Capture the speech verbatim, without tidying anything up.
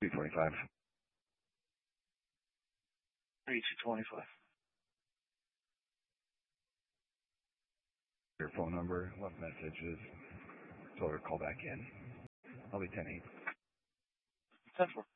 two twenty-five. thirty-two twenty-five. Your phone number, left messages, told her to call back in. I'll be ten eight. ten four.